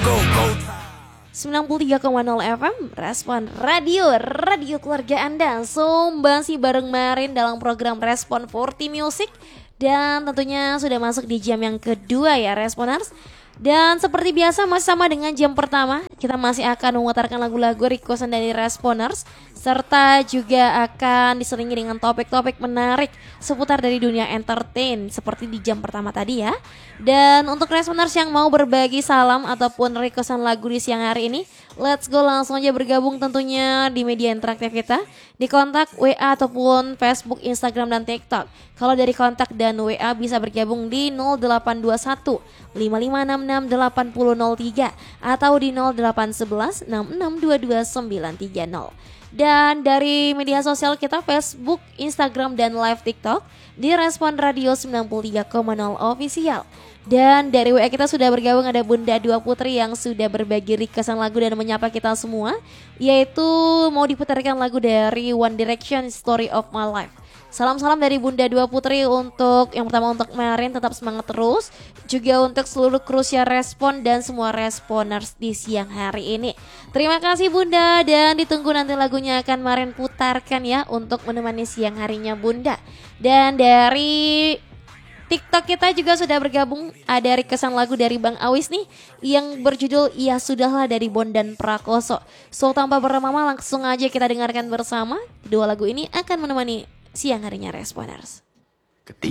93,0 FM, Respon Radio keluarga Anda. Masih bareng Marin dalam program Respon 40 Music. Dan tentunya sudah masuk di jam yang kedua ya Responers. Dan seperti biasa masih sama dengan jam pertama, kita masih akan memutarkan lagu-lagu requestan dari Responers, serta juga akan diselingi dengan topik-topik menarik seputar dari dunia entertain seperti di jam pertama tadi ya. Dan untuk Responers yang mau berbagi salam ataupun requestan lagu di siang hari ini, let's go langsung aja bergabung tentunya di media interaktif kita, di kontak WA ataupun Facebook, Instagram dan TikTok. Kalau dari kontak dan WA bisa bergabung di 0821 5566 8003 atau di 0811 6622 930. Dan dari media sosial kita Facebook, Instagram dan live TikTok di Respon Radio 93,0 official. Dan dari WA kita sudah bergabung ada Bunda Dua Putri yang sudah berbagi requestan lagu dan menyapa kita semua, yaitu mau diputarkan lagu dari One Direction, Story of My Life. Salam-salam dari Bunda Dua Putri untuk yang pertama untuk Marin, tetap semangat terus. Juga untuk seluruh krusia Respon dan semua Responers di siang hari ini. Terima kasih Bunda, dan ditunggu nanti lagunya akan Marin putarkan ya untuk menemani siang harinya Bunda. Dan dari TikTok kita juga sudah bergabung, ada requestan lagu dari Bang Awis nih yang berjudul Ya Sudahlah dari Bondan Prakoso. So tanpa berlama-lama langsung aja kita dengarkan bersama. Kedua lagu ini akan menemani siang harinya Responers.